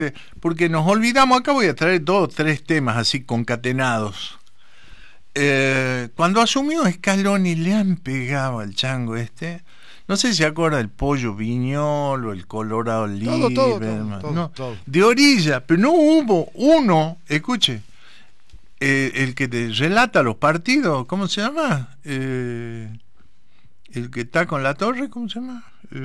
porque nos olvidamos. Acá voy a traer 2 o 3 temas así concatenados. Cuando asumió Scaloni le han pegado al chango este. No sé si se acuerda del Pollo Viñolo, el Colorado Lieberman, no, todo. de orilla, pero no hubo uno, escuche, el que te relata los partidos, ¿cómo se llama? El que está con la torre, ¿cómo se llama?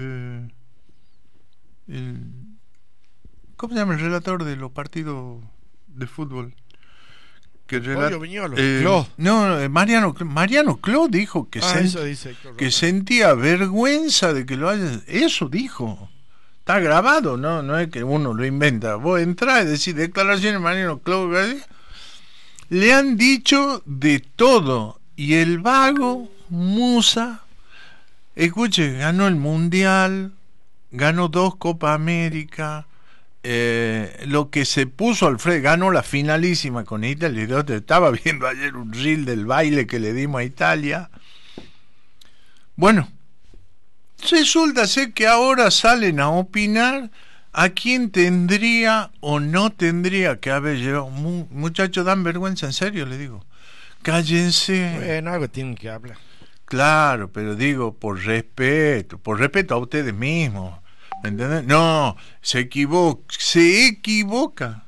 El, ¿Cómo se llama el relator de los partidos de fútbol? Que Pollo Viñolo, no, Mariano Clos dijo que, eso dice que sentía vergüenza de que lo haya. Eso dijo. Está grabado, no es que uno lo inventa. Vos entrás y decís declaraciones de Mariano Clos. Le han dicho de todo. Y el vago, Musa, escuche, ganó el Mundial, ganó 2 Copa América. Lo que se puso al frente, ganó la finalísima con Italia. Estaba viendo ayer un reel del baile que le dimos a Italia. Bueno, resulta ser que ahora salen a opinar a quién tendría o no tendría que haber llevado. Muchachos, dan vergüenza, en serio le digo. Cállense. Bueno, algo tienen que hablar. Claro, pero digo por respeto a ustedes mismos. ¿Me entiendes? No, se equivoca.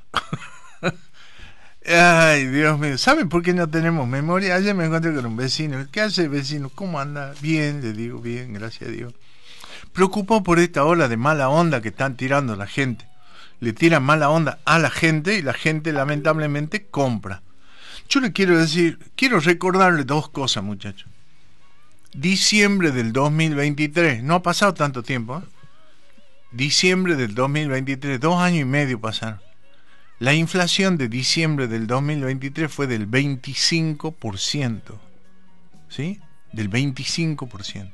Ay, Dios mío. ¿Saben por qué no tenemos memoria? Ayer me encontré con un vecino. ¿Qué hace, vecino? ¿Cómo anda? Bien, le digo, bien, gracias a Dios. Preocupado por esta ola de mala onda que están tirando la gente. Le tiran mala onda a la gente y la gente lamentablemente compra. Yo le quiero decir, quiero recordarle 2 cosas, muchachos. Diciembre del 2023, no ha pasado tanto tiempo, ¿eh? Diciembre del 2023, 2 años y medio pasaron. La inflación de diciembre del 2023 fue del 25%. ¿Sí? Del 25%.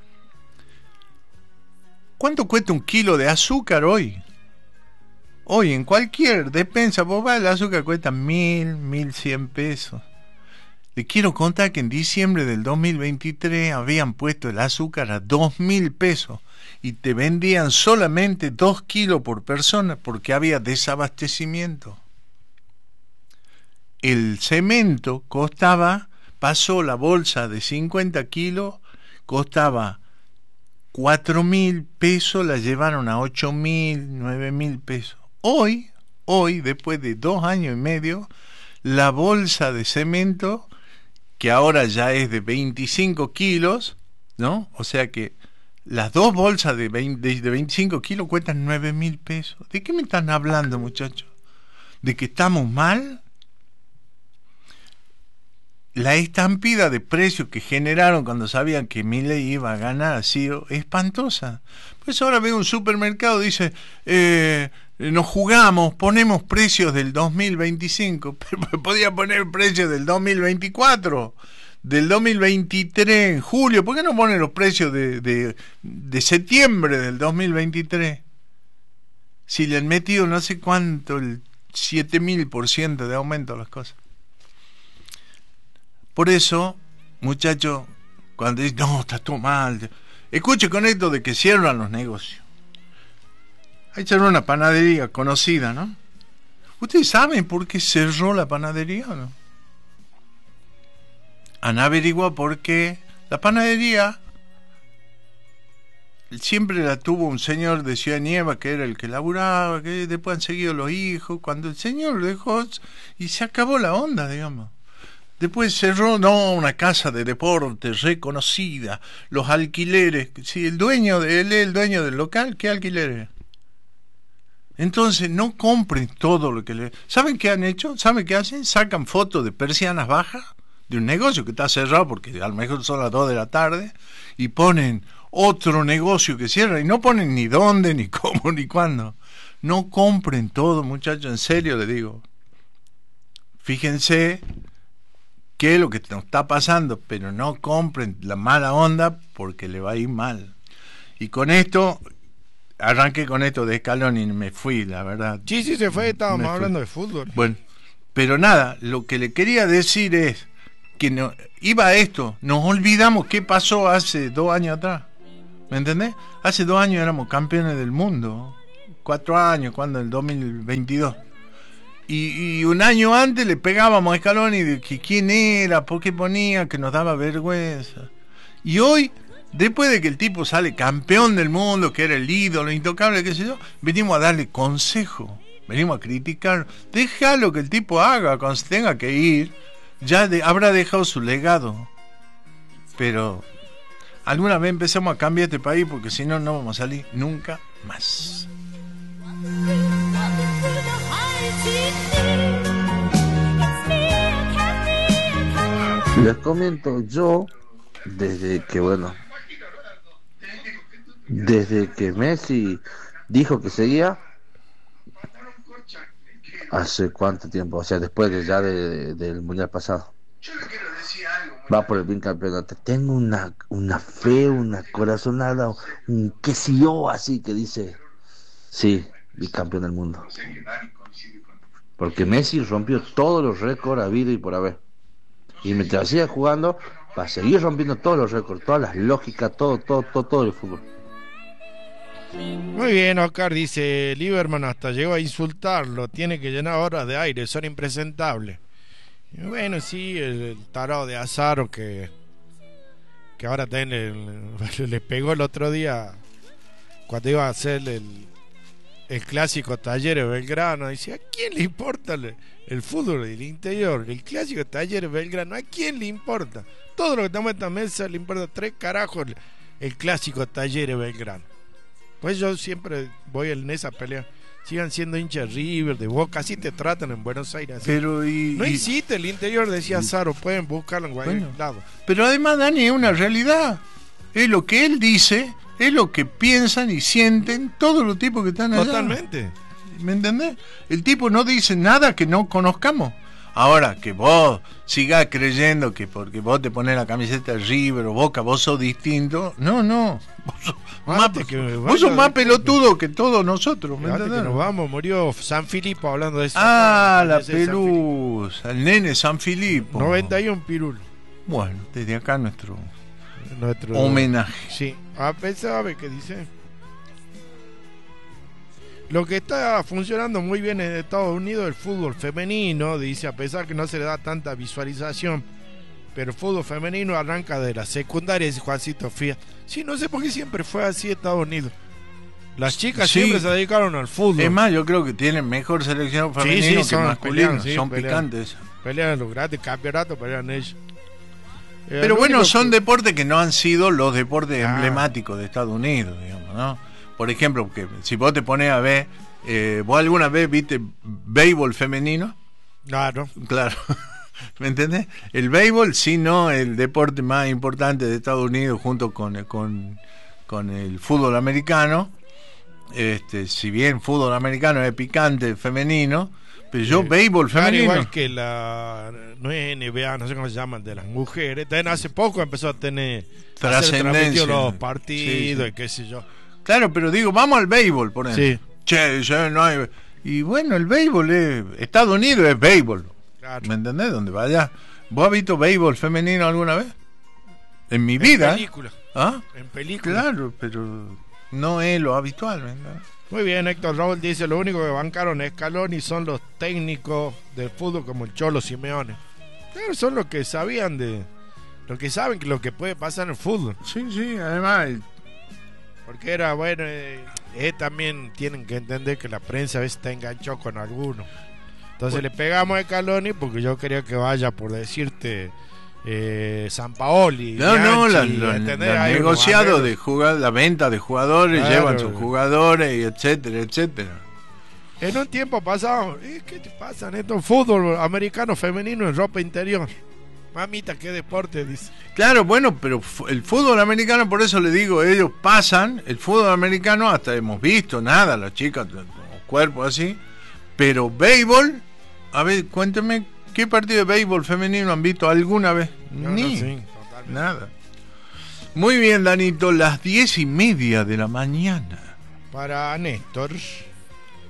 ¿Cuánto cuesta un kilo de azúcar hoy? Hoy en cualquier despensa, vos vas, el azúcar cuesta 1.100 pesos. Le quiero contar que en diciembre del 2023 habían puesto el azúcar a 2.000 pesos. Y te vendían solamente 2 kilos por persona porque había desabastecimiento. El cemento pasó la bolsa de 50 kilos, costaba 4.000 pesos, la llevaron a 8.000, 9.000 pesos. Hoy, después de 2 años y medio, la bolsa de cemento, que ahora ya es de 25 kilos, ¿no? O sea que las 2 bolsas de 25 kilos cuestan 9.000 pesos. ¿De qué me están hablando, muchachos? ¿De que estamos mal? La estampida de precios que generaron cuando sabían que Milei iba a ganar ha sido espantosa. Pues ahora veo un supermercado, dice, nos jugamos, ponemos precios del 2025, pero podía poner precios del 2024. Del 2023 en julio. ¿Por qué no ponen los precios de septiembre del 2023? Si le han metido no sé cuánto, el 7.000% de aumento a las cosas. Por eso, muchachos, cuando dicen, no, está todo mal, escuche con esto de que cierran los negocios. Ahí cerró una panadería conocida, ¿no? ¿Ustedes saben por qué cerró la panadería o no? Han averiguado por qué. La panadería siempre la tuvo un señor de Ciudad Nieva, que era el que laburaba, que después han seguido los hijos. Cuando el señor lo dejó y se acabó la onda, digamos. Después cerró, una casa de deportes reconocida, los alquileres. Si el dueño él es el dueño del local, ¿qué alquileres? Entonces no compren todo lo que le... ¿Saben qué han hecho? ¿Saben qué hacen? Sacan fotos de persianas bajas de un negocio que está cerrado porque a lo mejor son las 2 de la tarde y ponen otro negocio que cierra y no ponen ni dónde, ni cómo, ni cuándo. No compren todo, muchachos, en serio les digo. Fíjense qué es lo que nos está pasando, pero no compren la mala onda porque le va a ir mal. Y con esto, arranqué con esto de Scaloni y me fui, la verdad. Sí, se fue, estábamos hablando de fútbol. Bueno, pero nada, lo que le quería decir es que iba a esto, nos olvidamos qué pasó hace 2 años atrás, ¿me entendés? Hace 2 años éramos campeones del mundo, 4 años, cuando en el 2022. Y un año antes le pegábamos a Scaloni de que quién era, por qué ponía, que nos daba vergüenza. Y hoy, después de que el tipo sale campeón del mundo, que era el ídolo intocable, qué sé yo, venimos a darle consejo, venimos a criticar. Déjalo que el tipo haga cuando se tenga que ir, habrá dejado su legado. Pero alguna vez empecemos a cambiar este país, porque si no, no vamos a salir nunca más. Les comento, yo desde que Messi dijo que seguía, hace cuánto tiempo, o sea, después del mundial pasado, va por el bicampeonato. Tengo una fe, una corazonada, un qué sé yo, así que dice, sí, bicampeón del mundo. Porque Messi rompió todos los récords habido y por haber. Y mientras siga jugando, va a seguir rompiendo todos los récords, todas las lógicas, todo el fútbol. Muy bien, Oscar dice, Lieberman hasta llegó a insultarlo, tiene que llenar horas de aire, son impresentables. Y bueno, sí, el tarado de Azaro que ahora también le pegó el otro día cuando iba a hacer el clásico Talleres Belgrano. Dice, ¿a quién le importa el fútbol del interior? El clásico Talleres Belgrano, ¿a quién le importa? Todo lo que estamos en esta mesa le importa 3 carajos el clásico Talleres Belgrano. Pues yo siempre voy en esa pelea. Sigan siendo hinchas River, de Boca, así te tratan en Buenos Aires. Pero no existe el interior, decía Zaro, pueden buscarlo en cualquier lado. Pero además, Dani, es una realidad. Es lo que él dice, es lo que piensan y sienten todos los tipos que están allá. Totalmente. ¿Me entendés? El tipo no dice nada que no conozcamos. Ahora, que vos sigas creyendo que porque vos te pones la camiseta de River o Boca, vos sos distinto. No. Vos sos más pelotudo que todos nosotros. ¿Me entendés? Que nos vamos, murió San Filipo hablando de eso. La pelusa, el nene San Filipo. 91 pirulo. Bueno, desde acá nuestro homenaje. Sí, a pesar de que dice... Lo que está funcionando muy bien en Estados Unidos es el fútbol femenino, dice, a pesar que no se le da tanta visualización, pero el fútbol femenino arranca de la secundaria, dice Juancito Fía. Sí, no sé por qué siempre fue así Estados Unidos. Las chicas siempre se dedicaron al fútbol. Es más, yo creo que tienen mejor selección femenina que masculina, son picantes. Pelean los grandes campeonatos, pelean ellos. Pero bueno, son deportes que no han sido los deportes emblemáticos de Estados Unidos, digamos, ¿no? Por ejemplo, que si vos te pones a ver, ¿vos alguna vez viste béisbol femenino? Claro. ¿Me entendés? El béisbol, sí, no, el deporte más importante de Estados Unidos junto con el fútbol americano. Si bien fútbol americano es picante femenino, pero yo béisbol femenino. Igual que no es NBA, no sé cómo se llaman, de las mujeres. También hace poco empezó a tener trascendencia, los partidos, sí. Y qué sé yo. Claro, pero digo, vamos al béisbol, por ejemplo. Sí. No hay... Y bueno, el béisbol Estados Unidos es béisbol. Claro. ¿Me entendés? Donde vaya. ¿Vos has visto béisbol femenino alguna vez? En mi vida. En película. ¿Ah? En película. Claro, pero no es lo habitual, ¿verdad? Muy bien, Héctor Raúl dice, lo único que bancaron a Scaloni son los técnicos del fútbol como el Cholo Simeone. Claro, son los que sabían lo que saben que lo que puede pasar en el fútbol. Sí, además... Porque era bueno, también tienen que entender que la prensa a veces está enganchado con algunos. Entonces le pegamos a Scaloni porque yo quería que vaya, por decirte, Sampaoli. No, los negociados de jugar, la venta de jugadores, claro, llevan sus jugadores, y etcétera. En un tiempo pasado, ¿qué te pasa, Neto? Fútbol americano femenino en ropa interior. Mamita, qué deporte, dice. Claro, bueno, pero el fútbol americano, por eso le digo, ellos pasan, el fútbol americano hasta hemos visto, nada, las chicas, los cuerpos así, pero béisbol, a ver, cuénteme, ¿qué partido de béisbol femenino han visto alguna vez? Nada. Muy bien, Danito, las 10:30 de la mañana. Para Néstor.